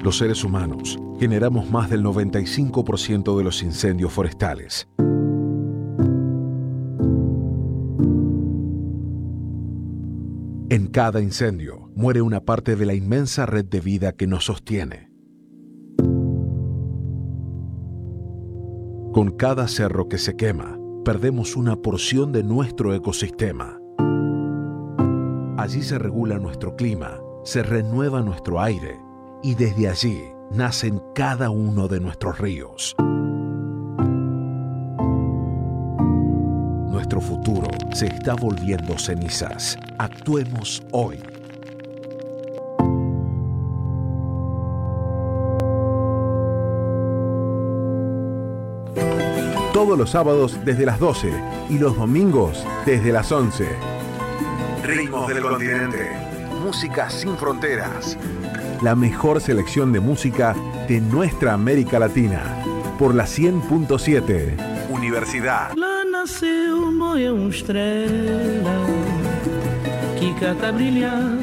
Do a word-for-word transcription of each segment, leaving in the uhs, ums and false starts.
Los seres humanos generamos más del noventa y cinco por ciento de los incendios forestales. En cada incendio muere una parte de la inmensa red de vida que nos sostiene. Con cada cerro que se quema, perdemos una porción de nuestro ecosistema. Allí se regula nuestro clima, se renueva nuestro aire y desde allí nacen cada uno de nuestros ríos. Nuestro futuro se está volviendo cenizas. Actuemos hoy. Todos los sábados desde las doce y los domingos desde las once. Ritmos del continente. Música sin fronteras. La mejor selección de música de nuestra América Latina. Por la cien punto siete. Universidad. Lá nasceu uma estrela que cata brilhar.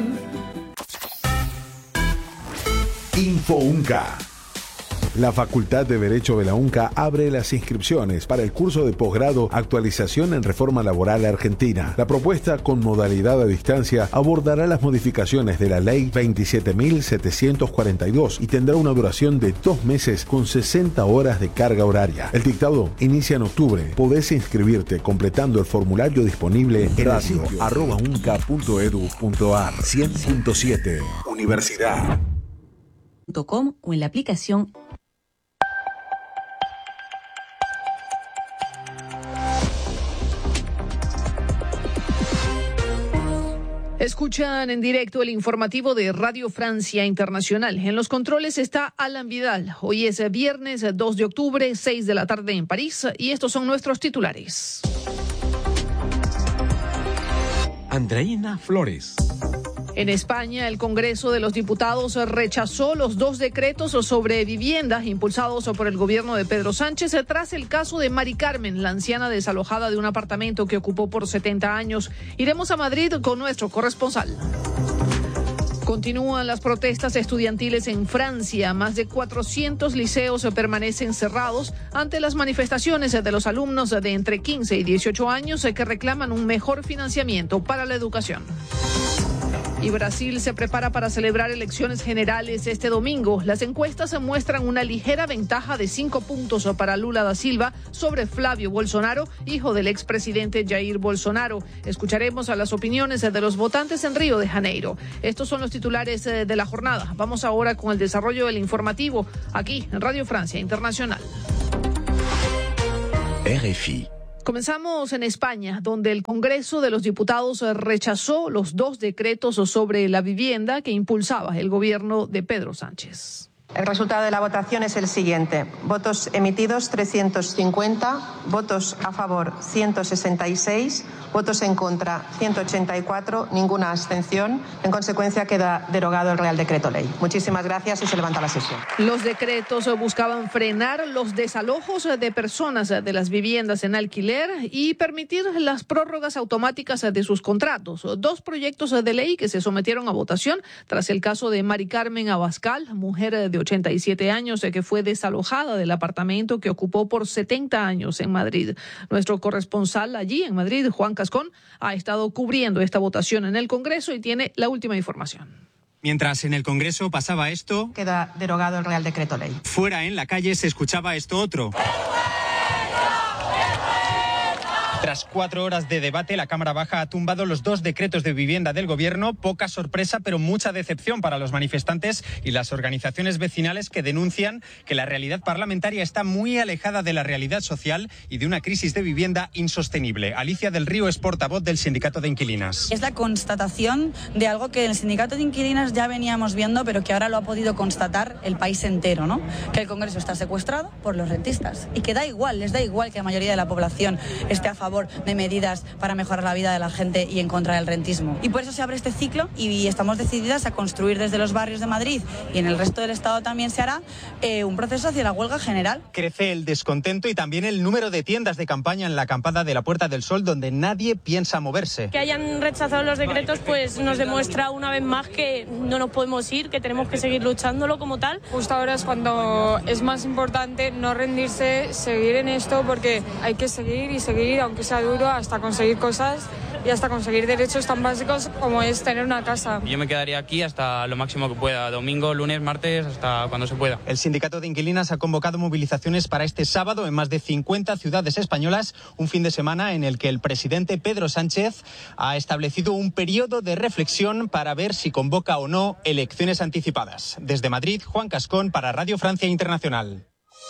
Info UNCA. La Facultad de Derecho de la UNCA abre las inscripciones para el curso de posgrado Actualización en Reforma Laboral Argentina. La propuesta con modalidad a distancia abordará las modificaciones de la Ley veintisiete mil setecientos cuarenta y dos y tendrá una duración de dos meses con sesenta horas de carga horaria. El dictado inicia en octubre. Podés inscribirte completando el formulario disponible en radio sitio arroba unca punto edu punto ar. cien punto siete Universidad. .com o en la aplicación. Escuchan en directo el informativo de Radio Francia Internacional. En los controles está Alan Vidal. Hoy es viernes dos de octubre, seis de la tarde en París, y estos son nuestros titulares. Andreina Flores. En España, el Congreso de los Diputados rechazó los dos decretos sobre vivienda impulsados por el gobierno de Pedro Sánchez tras el caso de Mari Carmen, la anciana desalojada de un apartamento que ocupó por setenta años. Iremos a Madrid con nuestro corresponsal. Continúan las protestas estudiantiles en Francia. Más de cuatrocientos liceos permanecen cerrados ante las manifestaciones de los alumnos de entre quince y dieciocho años que reclaman un mejor financiamiento para la educación. Y Brasil se prepara para celebrar elecciones generales este domingo. Las encuestas muestran una ligera ventaja de cinco puntos para Lula da Silva sobre Flavio Bolsonaro, hijo del expresidente Jair Bolsonaro. Escucharemos a las opiniones de los votantes en Río de Janeiro. Estos son los titulares de la jornada. Vamos ahora con el desarrollo del informativo aquí en Radio Francia Internacional. R F I. Comenzamos en España, donde el Congreso de los Diputados rechazó los dos decretos sobre la vivienda que impulsaba el gobierno de Pedro Sánchez. El resultado de la votación es el siguiente. Votos emitidos trescientos cincuenta, votos a favor ciento sesenta y seis, votos en contra ciento ochenta y cuatro, ninguna abstención. En consecuencia queda derogado el Real Decreto Ley. Muchísimas gracias y se levanta la sesión. Los decretos buscaban frenar los desalojos de personas de las viviendas en alquiler y permitir las prórrogas automáticas de sus contratos. Dos proyectos de ley que se sometieron a votación tras el caso de Mari Carmen Abascal, mujer de ochenta y siete años que fue desalojada del apartamento que ocupó por setenta años en Madrid. Nuestro corresponsal allí en Madrid, Juan Cascón, ha estado cubriendo esta votación en el Congreso y tiene la última información. Mientras en el Congreso pasaba esto, queda derogado el Real Decreto Ley. Fuera en la calle se escuchaba esto otro. Tras cuatro horas de debate, la Cámara Baja ha tumbado los dos decretos de vivienda del Gobierno. Poca sorpresa, pero mucha decepción para los manifestantes y las organizaciones vecinales que denuncian que la realidad parlamentaria está muy alejada de la realidad social y de una crisis de vivienda insostenible. Alicia del Río es portavoz del Sindicato de Inquilinas. Es la constatación de algo que el Sindicato de Inquilinas ya veníamos viendo, pero que ahora lo ha podido constatar el país entero, ¿no? Que el Congreso está secuestrado por los rentistas y que da igual, les da igual que la mayoría de la población esté a favor favor de medidas para mejorar la vida de la gente y en contra del rentismo. Y por eso se abre este ciclo y estamos decididas a construir desde los barrios de Madrid y en el resto del Estado también se hará eh, un proceso hacia la huelga general. Crece el descontento y también el número de tiendas de campaña en la acampada de la Puerta del Sol, donde nadie piensa moverse. Que hayan rechazado los decretos pues nos demuestra una vez más que no nos podemos ir, que tenemos que seguir luchándolo como tal. Justo ahora es cuando es más importante no rendirse, seguir en esto, porque hay que seguir y seguir, aunque sea duro, hasta conseguir cosas y hasta conseguir derechos tan básicos como es tener una casa. Yo me quedaría aquí hasta lo máximo que pueda, domingo, lunes, martes, hasta cuando se pueda. El sindicato de inquilinas ha convocado movilizaciones para este sábado en más de cincuenta ciudades españolas, un fin de semana en el que el presidente Pedro Sánchez ha establecido un periodo de reflexión para ver si convoca o no elecciones anticipadas. Desde Madrid, Juan Cascón para Radio Francia Internacional.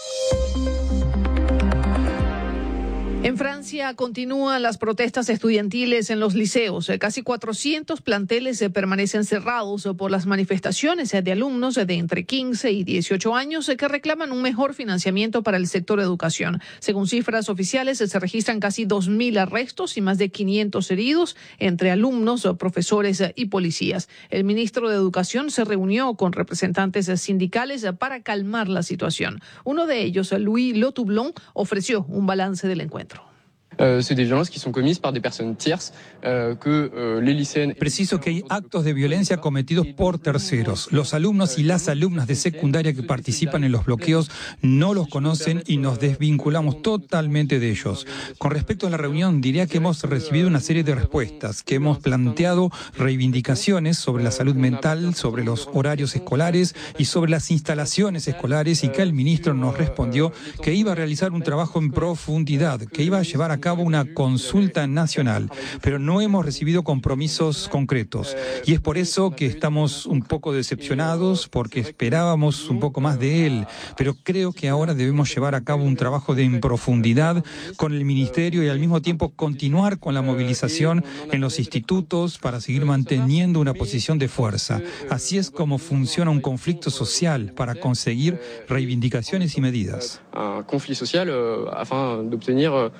En Francia continúan las protestas estudiantiles en los liceos. Casi cuatrocientos planteles permanecen cerrados por las manifestaciones de alumnos de entre quince y dieciocho años que reclaman un mejor financiamiento para el sector de educación. Según cifras oficiales, se registran casi dos mil arrestos y más de quinientos heridos entre alumnos, profesores y policías. El ministro de Educación se reunió con representantes sindicales para calmar la situación. Uno de ellos, Louis Lotoublon, ofreció un balance del encuentro. Euh, c'est des violences qui sont commises par des personnes tierces euh, que euh, les lycéennes... Preciso que hay actos de violencia cometidos por terceros. Los alumnos y las alumnas de secundaria que participan en los bloqueos no los conocen y nos desvinculamos totalmente de ellos. Con respecto a la reunión, diría que hemos recibido una serie de respuestas, que hemos planteado reivindicaciones sobre la salud mental, sobre los horarios escolares y sobre las instalaciones escolares, y que el ministro nos respondió que iba a realizar un trabajo en profundidad, que iba a llevar a cabo una consulta nacional, pero no hemos recibido compromisos concretos. Y es por eso que estamos un poco decepcionados, porque esperábamos un poco más de él, pero creo que ahora debemos llevar a cabo un trabajo de en profundidad con el ministerio y al mismo tiempo continuar con la movilización en los institutos para seguir manteniendo una posición de fuerza. Así es como funciona un conflicto social, para conseguir reivindicaciones y medidas. Un conflicto social euh, afin d'obtenir euh,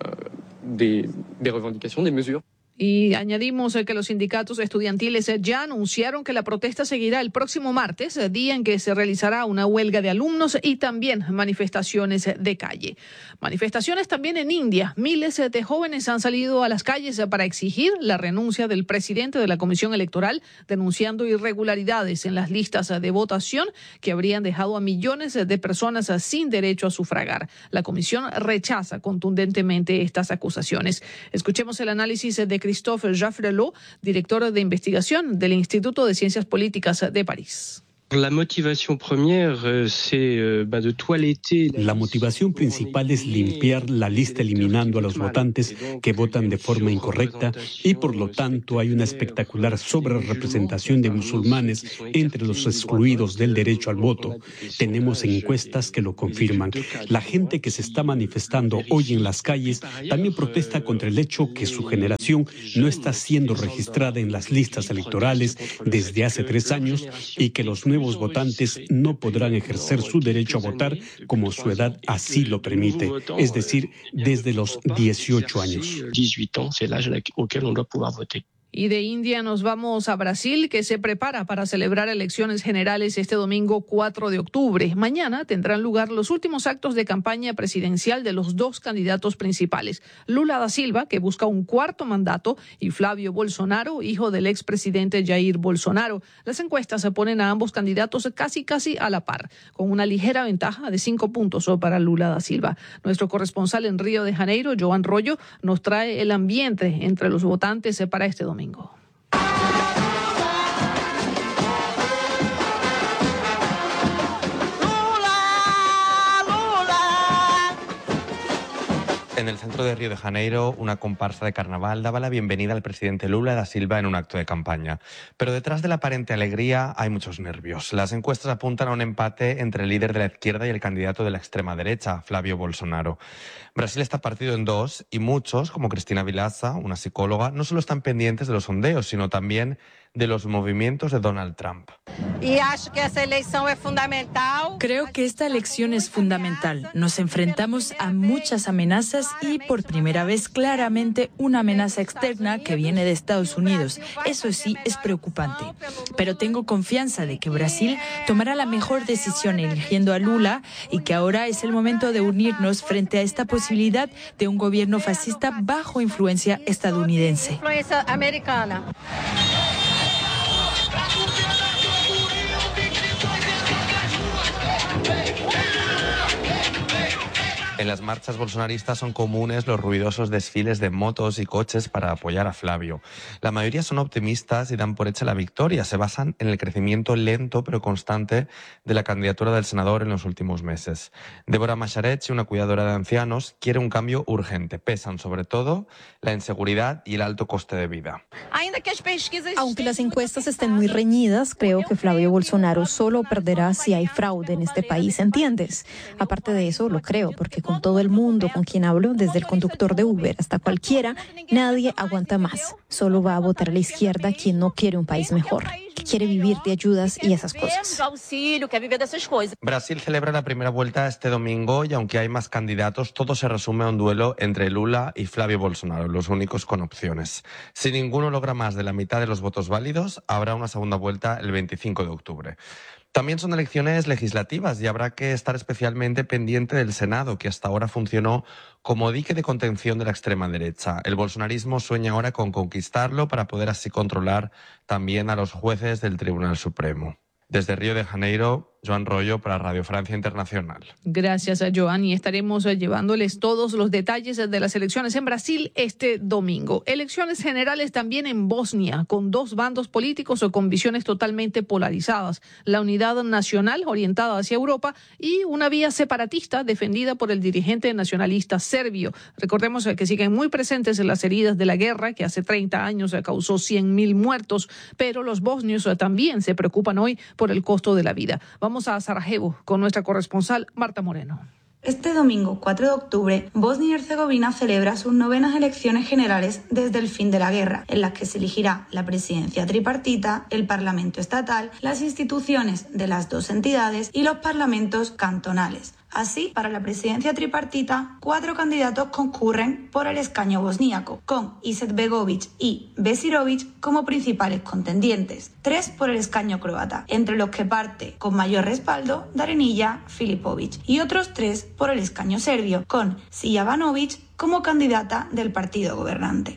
des, des revendications, des mesures. Y añadimos que los sindicatos estudiantiles ya anunciaron que la protesta seguirá el próximo martes, día en que se realizará una huelga de alumnos y también manifestaciones de calle. Manifestaciones también en India. Miles de jóvenes han salido a las calles para exigir la renuncia del presidente de la Comisión Electoral, denunciando irregularidades en las listas de votación que habrían dejado a millones de personas sin derecho a sufragar. La comisión rechaza contundentemente estas acusaciones. Escuchemos el análisis de Christophe Jaffrelot, director de investigación del Instituto de Ciencias Políticas de París. La motivación première, c'est de toiletter. La motivación principal es limpiar la lista eliminando a los votantes que votan de forma incorrecta y por lo tanto hay una espectacular sobrerepresentación de musulmanes entre los excluidos del derecho al voto. Tenemos encuestas que lo confirman. La gente que se está manifestando hoy en las calles también protesta contra el hecho que su generación no está siendo registrada en las listas electorales desde hace tres años y que los nuevos votantes no podrán ejercer su derecho a votar como su edad así lo permite, es decir, desde los dieciocho años. Y de India nos vamos a Brasil, que se prepara para celebrar elecciones generales este domingo cuatro de octubre. Mañana tendrán lugar los últimos actos de campaña presidencial de los dos candidatos principales, Lula da Silva, que busca un cuarto mandato, y Flavio Bolsonaro, hijo del expresidente Jair Bolsonaro. Las encuestas se ponen a ambos candidatos casi casi a la par, con una ligera ventaja de cinco puntos para Lula da Silva. Nuestro corresponsal en Río de Janeiro, Joan Rollo, nos trae el ambiente entre los votantes para este domingo. En el centro de Río de Janeiro, una comparsa de carnaval daba la bienvenida al presidente Lula da Silva en un acto de campaña. Pero detrás de la aparente alegría hay muchos nervios. Las encuestas apuntan a un empate entre el líder de la izquierda y el candidato de la extrema derecha, Flavio Bolsonaro. Brasil está partido en dos y muchos, como Cristina Vilaça, una psicóloga, no solo están pendientes de los sondeos, sino también de los movimientos de Donald Trump. Creo que esta elección es fundamental. Nos enfrentamos a muchas amenazas y por primera vez claramente una amenaza externa que viene de Estados Unidos. Eso sí es preocupante. Pero tengo confianza de que Brasil tomará la mejor decisión eligiendo a Lula y que ahora es el momento de unirnos frente a esta posibilidad de un gobierno fascista bajo influencia estadounidense. En las marchas bolsonaristas son comunes los ruidosos desfiles de motos y coches para apoyar a Flavio. La mayoría son optimistas y dan por hecha la victoria. Se basan en el crecimiento lento pero constante de la candidatura del senador en los últimos meses. Débora Macharechi, una cuidadora de ancianos, quiere un cambio urgente. Pesan sobre todo la inseguridad y el alto coste de vida. Aunque las encuestas estén muy reñidas, creo que Flavio Bolsonaro solo perderá si hay fraude en este país, ¿entiendes? Aparte de eso, lo creo, porque con todo el mundo con quien hablo, desde el conductor de Uber hasta cualquiera, nadie aguanta más. Solo va a votar a la izquierda quien no quiere un país mejor, que quiere vivir de ayudas y esas cosas. Brasil celebra la primera vuelta este domingo y aunque hay más candidatos, todo se resume a un duelo entre Lula y Flavio Bolsonaro, los únicos con opciones. Si ninguno logra más de la mitad de los votos válidos, habrá una segunda vuelta el veinticinco de octubre. También son elecciones legislativas y habrá que estar especialmente pendiente del Senado, que hasta ahora funcionó como dique de contención de la extrema derecha. El bolsonarismo sueña ahora con conquistarlo para poder así controlar también a los jueces del Tribunal Supremo. Desde Río de Janeiro, Joan Rollo para Radio Francia Internacional. Gracias a Joan y estaremos llevándoles todos los detalles de las elecciones en Brasil este domingo. Elecciones generales también en Bosnia, con dos bandos políticos o con visiones totalmente polarizadas. La unidad nacional orientada hacia Europa y una vía separatista defendida por el dirigente nacionalista serbio. Recordemos que siguen muy presentes en las heridas de la guerra que hace treinta años causó cien mil muertos, pero los bosnios también se preocupan hoy por el costo de la vida. Vamos Vamos a Sarajevo con nuestra corresponsal Marta Moreno. Este domingo cuatro de octubre, Bosnia y Herzegovina celebra sus novenas elecciones generales desde el fin de la guerra, en las que se elegirá la presidencia tripartita, el Parlamento estatal, las instituciones de las dos entidades y los parlamentos cantonales. Así, para la presidencia tripartita, cuatro candidatos concurren por el escaño bosníaco, con Izetbegović y Besirović como principales contendientes. Tres por el escaño croata, entre los que parte con mayor respaldo Darinija Filipović, y otros tres por el escaño serbio, con Sijanović como candidata del partido gobernante.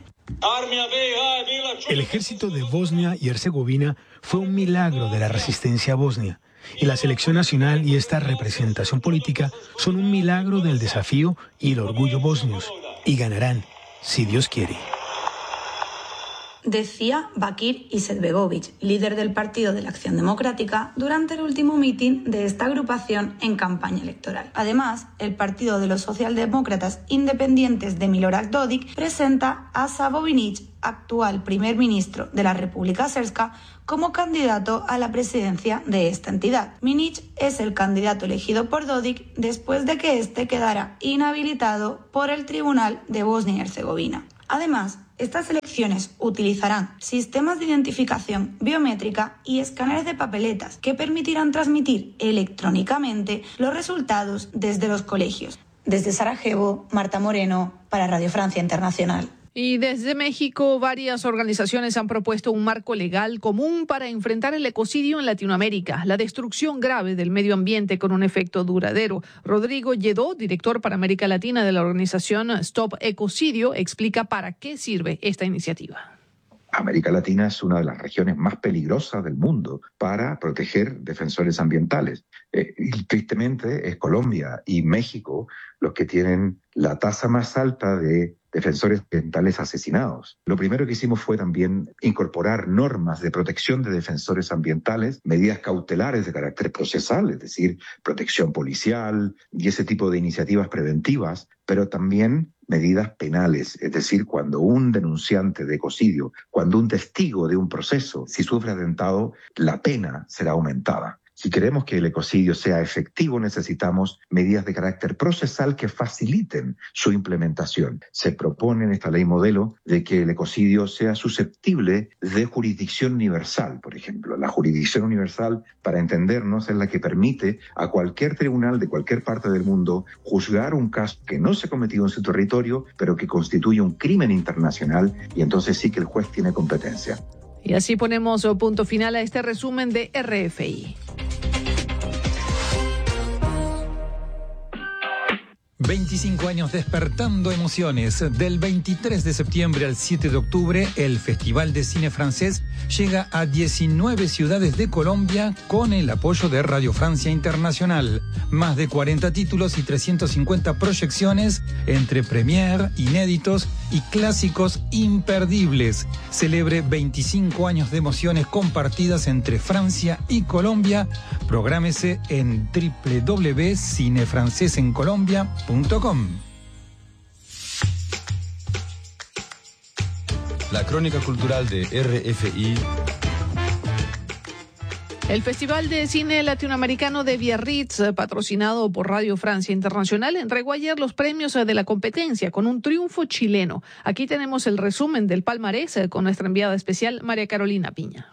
El ejército de Bosnia y Herzegovina fue un milagro de la resistencia bosnia. Y la selección nacional y esta representación política son un milagro del desafío y el orgullo bosnios. Y ganarán, si Dios quiere. Decía Bakir Izetbegović, líder del Partido de la Acción Democrática, durante el último mitin de esta agrupación en campaña electoral. Además, el Partido de los Socialdemócratas Independientes de Milorad Dodik presenta a Savo Vinić, actual primer ministro de la República Srpska, como candidato a la presidencia de esta entidad. Vinić es el candidato elegido por Dodik después de que éste quedara inhabilitado por el Tribunal de Bosnia y Herzegovina. Además, estas elecciones utilizarán sistemas de identificación biométrica y escáneres de papeletas que permitirán transmitir electrónicamente los resultados desde los colegios. Desde Sarajevo, Marta Moreno para Radio Francia Internacional. Y desde México, varias organizaciones han propuesto un marco legal común para enfrentar el ecocidio en Latinoamérica, la destrucción grave del medio ambiente con un efecto duradero. Rodrigo Lledó, director para América Latina de la organización Stop Ecocidio, explica para qué sirve esta iniciativa. América Latina es una de las regiones más peligrosas del mundo para proteger defensores ambientales. Eh, y tristemente es Colombia y México los que tienen la tasa más alta de defensores ambientales asesinados. Lo primero que hicimos fue también incorporar normas de protección de defensores ambientales, medidas cautelares de carácter procesal, es decir, protección policial y ese tipo de iniciativas preventivas, pero también medidas penales, es decir, cuando un denunciante de ecocidio, cuando un testigo de un proceso, si sufre atentado, la pena será aumentada. Si queremos que el ecocidio sea efectivo, necesitamos medidas de carácter procesal que faciliten su implementación. Se propone en esta ley modelo de que el ecocidio sea susceptible de jurisdicción universal, por ejemplo. La jurisdicción universal, para entendernos, es la que permite a cualquier tribunal de cualquier parte del mundo juzgar un caso que no se ha cometido en su territorio, pero que constituye un crimen internacional, y entonces sí que el juez tiene competencia. Y así ponemos punto final a este resumen de R F I. veinticinco años despertando emociones. Del veintitrés de septiembre al siete de octubre, el Festival de Cine Francés llega a diecinueve ciudades de Colombia con el apoyo de Radio Francia Internacional. Más de cuarenta títulos y trescientas cincuenta proyecciones entre premier, inéditos y clásicos imperdibles. Celebre veinticinco años de emociones compartidas entre Francia y Colombia. Prográmese en doble u doble u doble u punto cine francés en colombia punto com. La crónica cultural de R F I. El Festival de Cine Latinoamericano de Biarritz, patrocinado por Radio Francia Internacional, entregó ayer los premios de la competencia con un triunfo chileno. Aquí tenemos el resumen del palmarés con nuestra enviada especial, María Carolina Piña.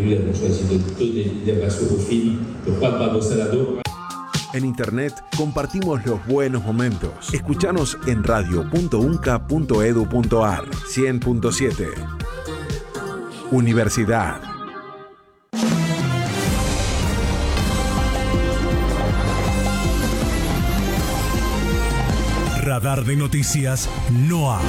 En Internet compartimos los buenos momentos. Escuchanos en radio punto unca punto edu punto ar. cien punto siete. Universidad. Radar de Noticias NOA.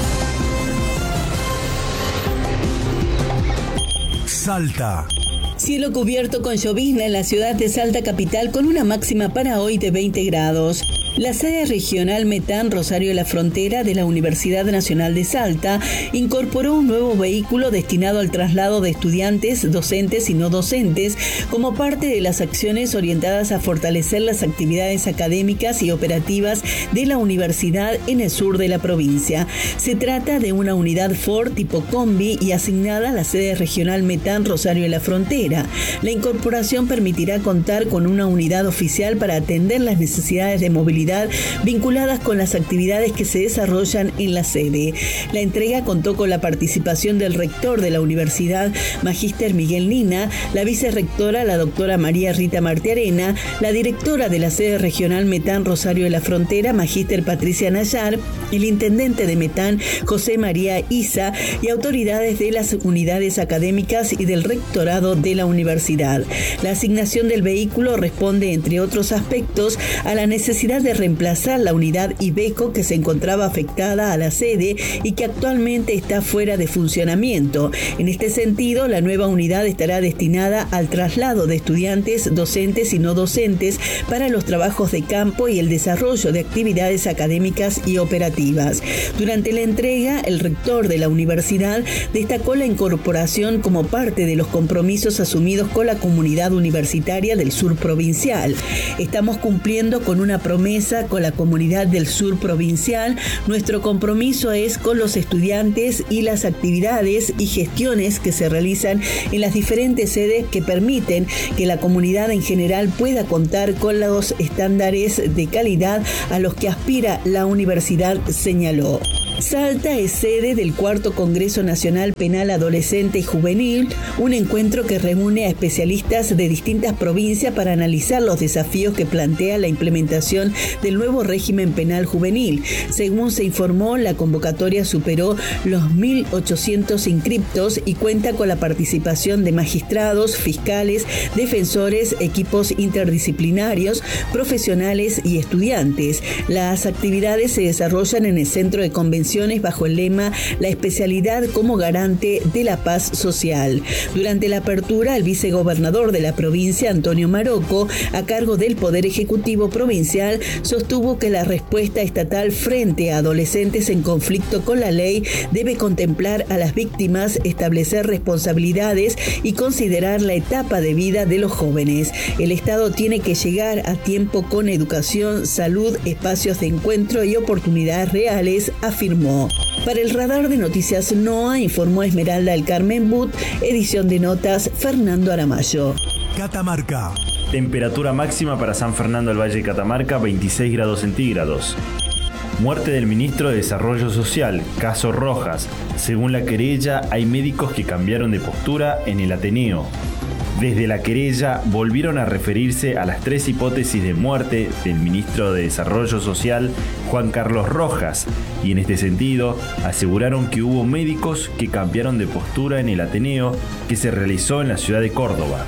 Salta. Cielo cubierto con llovizna en la ciudad de Salta capital con una máxima para hoy de veinte grados. La sede regional Metán Rosario de la Frontera de la Universidad Nacional de Salta incorporó un nuevo vehículo destinado al traslado de estudiantes, docentes y no docentes como parte de las acciones orientadas a fortalecer las actividades académicas y operativas de la universidad en el sur de la provincia. Se trata de una unidad Ford tipo combi y asignada a la sede regional Metán Rosario de la Frontera. La incorporación permitirá contar con una unidad oficial para atender las necesidades de movilidad vinculadas con las actividades que se desarrollan en la sede. La entrega contó con la participación del rector de la universidad, Magíster Miguel Nina, la vicerrectora, la doctora María Rita Martiarena, la directora de la sede regional Metán Rosario de la Frontera, Magíster Patricia Nayar, el intendente de Metán, José María Isa, y autoridades de las unidades académicas y del rectorado de la universidad. La asignación del vehículo responde, entre otros aspectos, a la necesidad de reemplazar la unidad Ibeco que se encontraba afectada a la sede y que actualmente está fuera de funcionamiento. En este sentido, la nueva unidad estará destinada al traslado de estudiantes, docentes y no docentes para los trabajos de campo y el desarrollo de actividades académicas y operativas. Durante la entrega, el rector de la universidad destacó la incorporación como parte de los compromisos asumidos con la comunidad universitaria del sur provincial. Estamos cumpliendo con una promesa con la comunidad del sur provincial. Nuestro compromiso es con los estudiantes y las actividades y gestiones que se realizan en las diferentes sedes que permiten que la comunidad en general pueda contar con los estándares de calidad a los que aspira la universidad, señaló. Salta es sede del cuarto Congreso Nacional Penal Adolescente y Juvenil, un encuentro que reúne a especialistas de distintas provincias para analizar los desafíos que plantea la implementación del nuevo régimen penal juvenil. Según se informó, la convocatoria superó los mil ochocientos inscriptos y cuenta con la participación de magistrados, fiscales, defensores, equipos interdisciplinarios, profesionales y estudiantes. Las actividades se desarrollan en el Centro de Convenciones bajo el lema La especialidad como garante de la paz social. Durante la apertura, el vicegobernador de la provincia, Antonio Maroco, a cargo del Poder Ejecutivo Provincial, sostuvo que la respuesta estatal frente a adolescentes en conflicto con la ley debe contemplar a las víctimas, establecer responsabilidades y considerar la etapa de vida de los jóvenes. El Estado tiene que llegar a tiempo con educación, salud, espacios de encuentro y oportunidades reales, afirmó. Para el Radar de Noticias NOA, informó Esmeralda del Carmen But, edición de notas Fernando Aramayo. Catamarca. Temperatura máxima para San Fernando del Valle de Catamarca, veintiséis grados centígrados. Muerte del ministro de Desarrollo Social, caso Rojas. Según la querella, hay médicos que cambiaron de postura en el Ateneo. Desde la querella volvieron a referirse a las tres hipótesis de muerte del ministro de Desarrollo Social, Juan Carlos Rojas, y en este sentido aseguraron que hubo médicos que cambiaron de postura en el Ateneo que se realizó en la ciudad de Córdoba.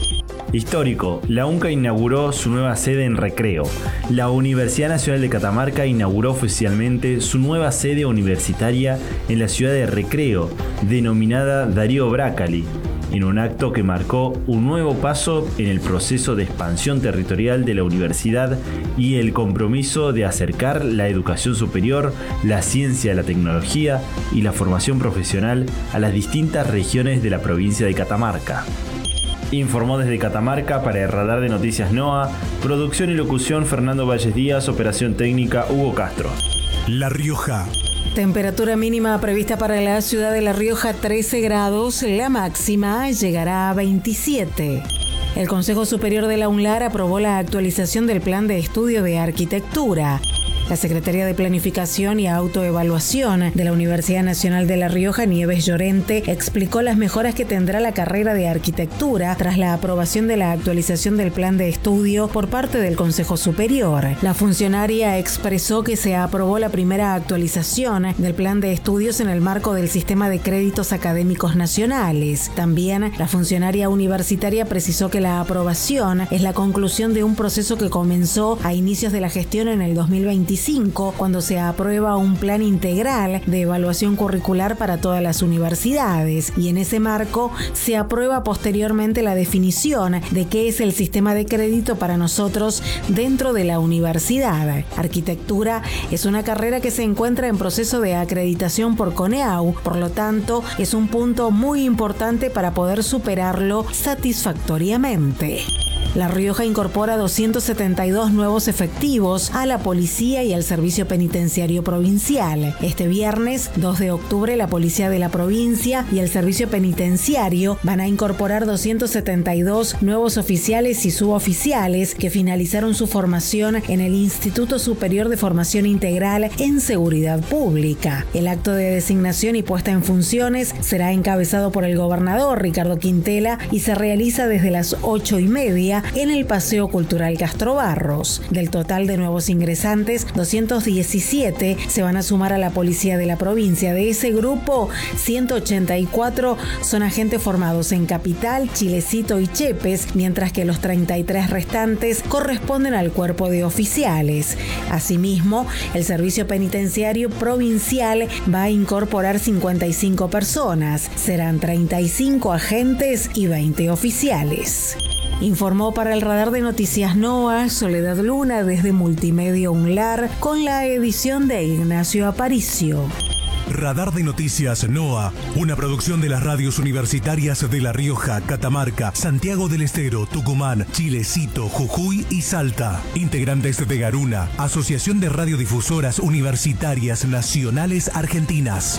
Histórico, la UNCA inauguró su nueva sede en Recreo. La Universidad Nacional de Catamarca inauguró oficialmente su nueva sede universitaria en la ciudad de Recreo, denominada Darío Brácali, en un acto que marcó un nuevo paso en el proceso de expansión territorial de la universidad y el compromiso de acercar la educación superior, la ciencia, la tecnología y la formación profesional a las distintas regiones de la provincia de Catamarca. Informó desde Catamarca para el Radar de Noticias NOA, producción y locución Fernando Valles Díaz, operación técnica Hugo Castro. La Rioja. Temperatura mínima prevista para la ciudad de La Rioja, trece grados, la máxima llegará a veintisiete. El Consejo Superior de la UNLAR aprobó la actualización del Plan de Estudio de Arquitectura. La Secretaría de Planificación y Autoevaluación de la Universidad Nacional de La Rioja, Nieves Llorente, explicó las mejoras que tendrá la carrera de arquitectura tras la aprobación de la actualización del plan de estudio por parte del Consejo Superior. La funcionaria expresó que se aprobó la primera actualización del plan de estudios en el marco del sistema de créditos académicos nacionales. También la funcionaria universitaria precisó que la aprobación es la conclusión de un proceso que comenzó a inicios de la gestión en el dos mil veinticinco, cuando se aprueba un plan integral de evaluación curricular para todas las universidades, y en ese marco se aprueba posteriormente la definición de qué es el sistema de crédito para nosotros dentro de la universidad. Arquitectura es una carrera que se encuentra en proceso de acreditación por CONEAU, por lo tanto es un punto muy importante para poder superarlo satisfactoriamente. La Rioja incorpora doscientos setenta y dos nuevos efectivos a la policía y al servicio penitenciario provincial. Este viernes, dos de octubre, la policía de la provincia y el servicio penitenciario van a incorporar doscientos setenta y dos nuevos oficiales y suboficiales que finalizaron su formación en el Instituto Superior de Formación Integral en Seguridad Pública. El acto de designación y puesta en funciones será encabezado por el gobernador Ricardo Quintela y se realiza desde las ocho y media en el Paseo Cultural Castro Barros. Del total de nuevos ingresantes, doscientos diecisiete se van a sumar a la policía de la provincia. De ese grupo, ciento ochenta y cuatro son agentes formados en Capital, Chilecito y Chepes, mientras que los treinta y tres restantes corresponden al cuerpo de oficiales. Asimismo, el servicio penitenciario provincial va a incorporar cincuenta y cinco personas. Serán treinta y cinco agentes y veinte oficiales. Informó para el Radar de Noticias NOA Soledad Luna desde Multimedia UNLAR con la edición de Ignacio Aparicio. Radar de Noticias NOA, una producción de las radios universitarias de La Rioja, Catamarca, Santiago del Estero, Tucumán, Chilecito, Jujuy y Salta. Integrantes de Garuna, Asociación de Radiodifusoras Universitarias Nacionales Argentinas.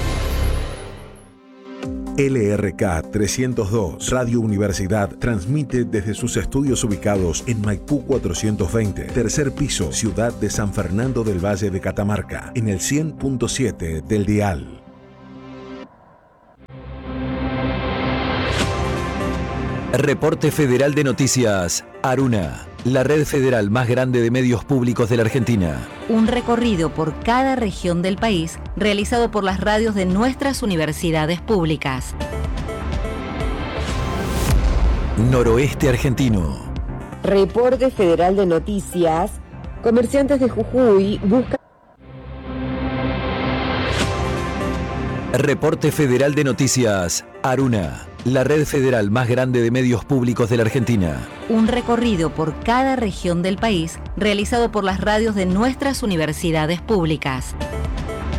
L R K trescientos dos Radio Universidad transmite desde sus estudios ubicados en Maipú cuatrocientos veinte, tercer piso, ciudad de San Fernando del Valle de Catamarca, en el cien punto siete del dial. Reporte Federal de Noticias, Aruna, la red federal más grande de medios públicos de la Argentina. Un recorrido por cada región del país realizado por las radios de nuestras universidades públicas. Noroeste argentino. Reporte Federal de Noticias, comerciantes de Jujuy buscan... Reporte Federal de Noticias, Aruna, la red federal más grande de medios públicos de la Argentina. Un recorrido por cada región del país realizado por las radios de nuestras universidades públicas.